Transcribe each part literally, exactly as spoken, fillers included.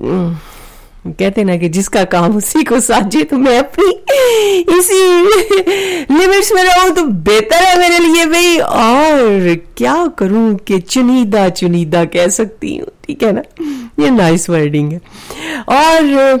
کہتے نا کہ جس کا کام اسی کو ساجے, تو میں اپنی اسی لمٹس میں رہوں تو بہتر ہے میرے لیے بھائی. اور کیا کروں کہ چنیدہ چنیدہ کہہ سکتی ہوں, ٹھیک ہے نا, یہ نائس ورڈنگ ہے. اور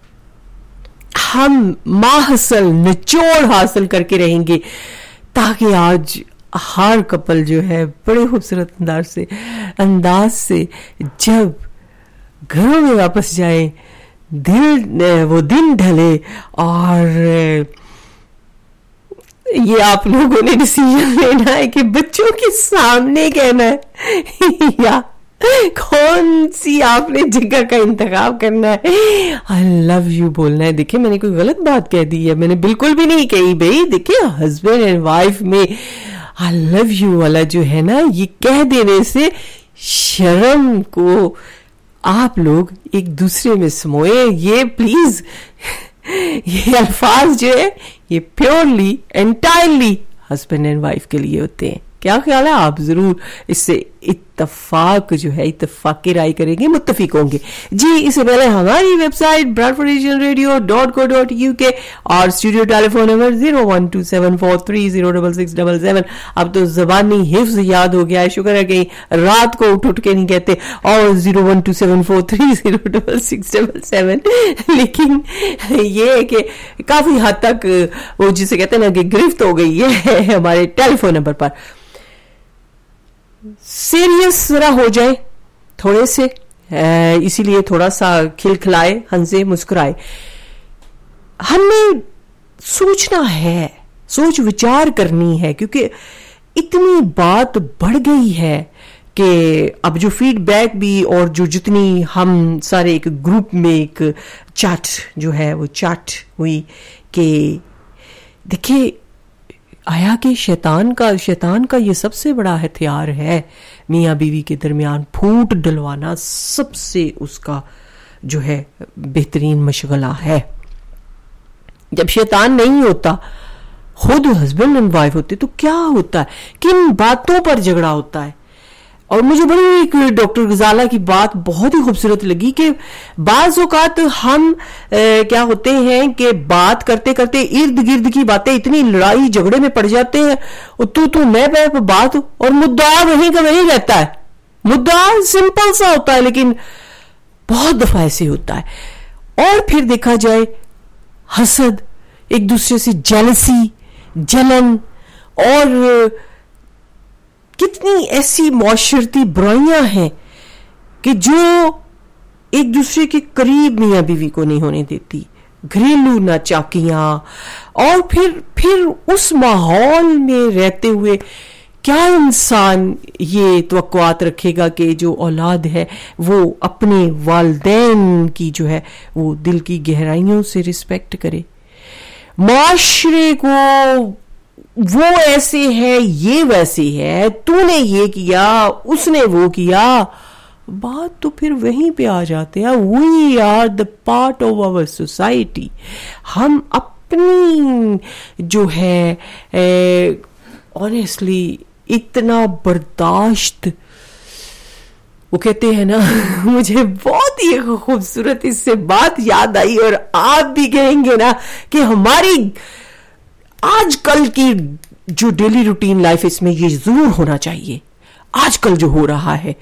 ہم ماحصل نچوڑ حاصل کر کے رہیں گے تاکہ آج ہر کپل جو ہے بڑے خوبصورت انداز سے انداز سے جب گھروں میں واپس جائیں, دل وہ دن ڈھلے اور یہ آپ لوگوں نے ڈیسیژن لینا ہے کہ بچوں کے سامنے کہنا ہے یا کون سی آپ نے جگہ کا انتخاب کرنا ہے. آئی لو یو بولنا ہے. دیکھیں میں نے کوئی غلط بات کہہ دی ہے؟ میں نے بالکل بھی نہیں کہی بھائی. دیکھیں ہسبینڈ اینڈ وائف میں آئی لو یو والا جو ہے نا, یہ کہہ دینے سے شرم کو آپ لوگ ایک دوسرے میں سموئے. یہ پلیز یہ الفاظ جو ہے یہ purely entirely husband and wife کے لیے ہوتے ہیں. کیا خیال ہے؟ آپ ضرور اس سے اتفاق جو ہے اتفاقی رائے کریں گے, متفق ہوں گے. جی اس سے پہلے ہماری web site براڈفورڈ Asian radio dot کو ڈاٹ یو کے اور studio tele phone number zero one to seven four three zero double six double seven. اب تو زبانی حفظ یاد ہو گیا ہے, شکر ہے کہ رات کو اٹھ اٹھ کے نہیں کہتے اور zero one to seven four three zero double six double seven. لیکن یہ ہے کہ کافی حد تک وہ جسے کہتے ہیں نا کہ گرفت ہو گئی ہے ہمارے ٹیلی فون نمبر پر. سیریس ذرا ہو جائے تھوڑے سے, اسی لیے تھوڑا سا کھلکھلائے, ہنسے, مسکرائے. ہمیں سوچنا ہے, سوچ وچار کرنی ہے, کیونکہ اتنی بات بڑھ گئی ہے کہ اب جو فیڈ بیک بھی اور جو جتنی ہم سارے ایک گروپ میں ایک چیٹ جو ہے وہ چیٹ ہوئی کہ دیکھیے آیا کہ شیطان کا شیطان کا یہ سب سے بڑا ہتھیار ہے میاں بیوی کے درمیان پھوٹ ڈلوانا. سب سے اس کا جو ہے بہترین مشغلہ ہے. جب شیطان نہیں ہوتا, خود ہسبینڈ اینڈ وائف ہوتے, تو کیا ہوتا ہے, کن باتوں پر جھگڑا ہوتا ہے. اور مجھے بڑی ایک ڈاکٹر غزالہ کی بات بہت ہی خوبصورت لگی کہ بعض اوقات ہم کیا ہوتے ہیں کہ بات کرتے کرتے ارد گرد کی باتیں اتنی لڑائی جھگڑے میں پڑ جاتے ہیں, تو تو میں پہ بات اور مدعا وہیں کا وہیں رہتا ہے. مدعا سمپل سا ہوتا ہے لیکن بہت دفعہ ایسے ہوتا ہے. اور پھر دیکھا جائے حسد, ایک دوسرے سے جیلسی, جلن, اور کتنی ایسی معاشرتی برائیاں ہیں کہ جو ایک دوسرے کے قریب میاں بیوی کو نہیں ہونے دیتی. گھریلو ناچاکیاں, اور پھر پھر اس ماحول میں رہتے ہوئے کیا انسان یہ توقعات رکھے گا کہ جو اولاد ہے وہ اپنے والدین کی جو ہے وہ دل کی گہرائیوں سے رسپیکٹ کرے. معاشرے کو وہ ایسے ہے, یہ ویسے ہے, تو نے یہ کیا, اس نے وہ کیا. بات تو پھر وہیں پہ آ جاتے ہیں, we are the part of our society. ہم اپنی جو ہے آنیسٹلی اتنا برداشت, وہ کہتے ہیں نا, مجھے بہت ہی خوبصورت اس سے بات یاد آئی, اور آپ بھی کہیں گے نا کہ ہماری آج کل کی جو ڈیلی روٹین لائف اس میں یہ ضرور ہونا چاہیے. آج کل جو ہو رہا ہے,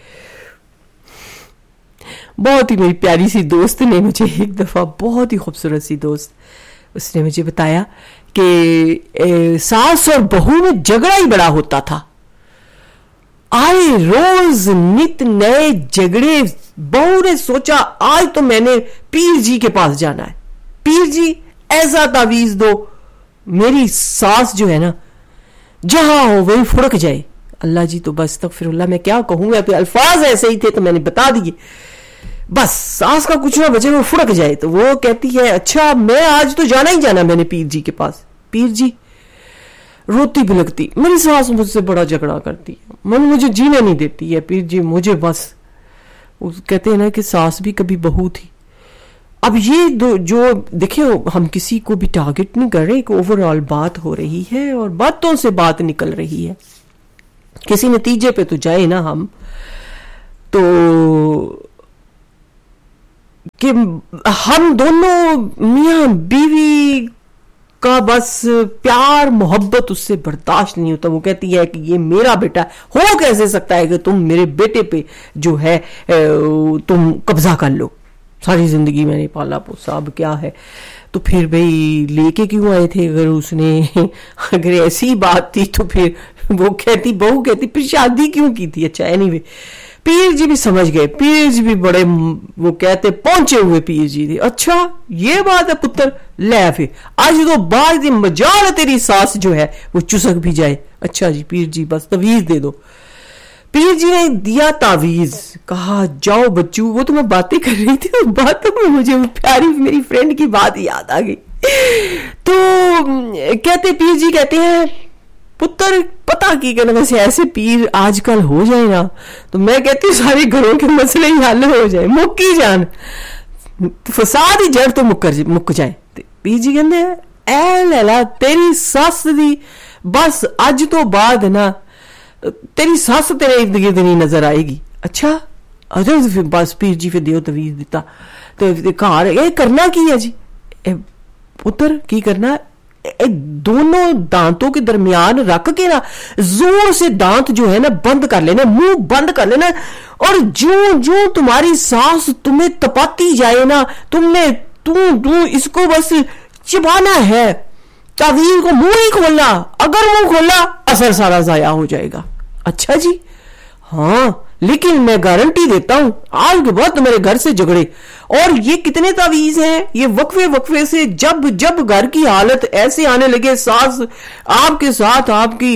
بہت ہی میری پیاری سی دوست نے مجھے ایک دفعہ, بہت ہی خوبصورت سی دوست, اس نے مجھے بتایا کہ ساس اور بہو میں جھگڑا ہی بڑا ہوتا تھا. آئے روز نت نئے جھگڑے. بہو نے سوچا آج تو میں نے پیر جی کے پاس جانا ہے, پیر جی ایسا تعویذ دو میری ساس جو ہے نا جہاں ہو وہی پھڑک جائے. اللہ جی تو بس استغفر اللہ, میں کیا کہوں گا, پھر الفاظ ایسے ہی تھے تو میں نے بتا دیے. بس ساس کا کچھ نہ بچے وہ پھڑک جائے. تو وہ کہتی ہے اچھا میں آج تو جانا ہی جانا میں نے پیر جی کے پاس. پیر جی روتی بلکتی, میری ساس مجھ سے بڑا جھگڑا کرتی ہے, من مجھے جینے نہیں دیتی ہے, پیر جی مجھے بس. کہتے ہیں نا کہ ساس بھی کبھی بہو تھی. اب یہ دو جو دیکھیں, ہم کسی کو بھی ٹارگٹ نہیں کر رہے, ایک اوور آل بات ہو رہی ہے اور باتوں سے بات نکل رہی ہے, کسی نتیجے پہ تو جائے نا ہم. تو کہ ہم دونوں میاں بیوی کا بس پیار محبت اس سے برداشت نہیں ہوتا. وہ کہتی ہے کہ یہ میرا بیٹا ہو کیسے سکتا ہے کہ تم میرے بیٹے پہ جو ہے تم قبضہ کر لو, ساری زندگی میں نے پالا پوسا, اب کیا ہے. تو پھر بھئی لے کے کیوں آئے تھے؟ اگر اس نے اگر ایسی بات تھی تو پھر وہ کہتی, بہو کہتی پھر شادی کیوں کی تھی. اچھا اینی وے پیر جی بھی سمجھ گئے, پیر جی بھی بڑے وہ کہتے پہنچے ہوئے پیر جی تھے. اچھا یہ بات ہے پتر, لے پھر آج تو بعد مجال تیری ساس جو ہے وہ چسک بھی جائے. اچھا جی پیر جی بس تعویذ دے دو. پیر جی نے دیا تعویذ, کہا جاؤ بچو. وہ تو میں باتیں کر رہی تھی, اس باتوں میں مجھے پیاری میری فرینڈ کی بات یاد آ گئی. تو کہتے پیر جی کہتے ہیں پتر پتا کی کرنا, ویسے ایسے پیر آج کل ہو جائے نا تو میں کہتی ہوں سارے گھروں کے مسئلے ہی حل ہو جائے, مکی جان, فساد ہی جڑ تو مک جائے. پیر جی کہتے ہیں اے لیلا تیری ساس دی بس اج تو بعد نا تیری ساس تیرے ارد گرد نہیں نظر آئے گی. اچھا اچھا بس پیر جی پھر دیو تعویذ دیتا. تو کہا یہ کرنا کی ہے جی پتر, کی کرنا دونوں دانتوں کے درمیان رکھ کے نا زور سے دانت جو ہے نا بند کر لینا, منہ بند کر لینا, اور جو جو تمہاری سانس تمہیں تپاتی جائے نا تم نے تو تو اس کو بس چبانا ہے. تعویذ کو منہ ہی کھولنا, اگر منہ کھولا اثر سارا ضائع ہو جائے گا. اچھا جی ہاں, لیکن میں گارنٹی دیتا ہوں آج کے بعد تو میرے گھر سے جھگڑے. اور یہ کتنے تعویذ ہیں, یہ وقفے وقفے سے جب جب گھر کی حالت ایسے آنے لگے, ساس آپ کے ساتھ آپ کی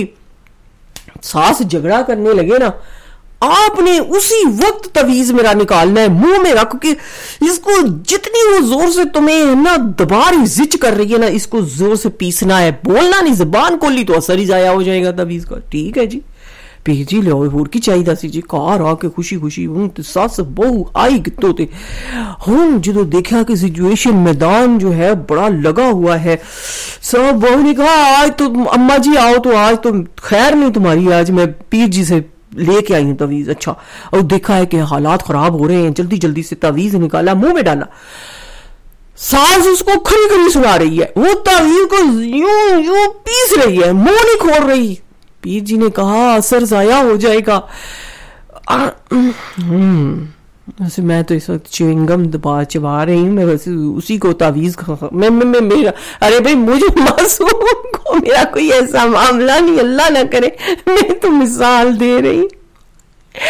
ساس جھگڑا کرنے لگے نا, آپ نے اسی وقت تعویذ میرا نکالنا ہے, منہ میں رکھ کے اس کو جتنی وہ زور سے تمہیں نا دبار زچ کر رہی ہے نا, اس کو زور سے پیسنا ہے, بولنا نہیں, زبان کھولی تو اثر ہی ضائع ہو جائے گا تعویذ کا. ٹھیک ہے جی پیر جی لو ہور کی چاہیے سی جی, کار آ کے خوشی خوشی ہوں سس بہو آئی کتوں تے ہوں جدو دیکھا کہ سچویشن میدان جو ہے بڑا لگا ہوا ہے, سب بہو نے کہا آج تو اما جی آؤ تو آج تو خیر نہیں تمہاری, آج میں پیر جی سے لے کے آئی ہوں تعویذ. اچھا اور دیکھا ہے کہ حالات خراب ہو رہے ہیں, جلدی جلدی سے تعویذ نکالا, منہ میں ڈالا, ساس اس کو کھری کھری سنا رہی ہے, وہ تعویذ کو یوں یوں پیس رہی ہے, منہ نہیں کھول رہی. پیر جی نے کہا اثر ضائع ہو جائے گا. ویسے میں تو اس وقت چوئنگم دبا چبا رہی ہوں, میں ویسے اسی کو تعویذ میں میں میرا ارے بھائی مجھے معصوم کو میرا کوئی ایسا معاملہ نہیں, اللہ نہ کرے, میں تو مثال دے رہی.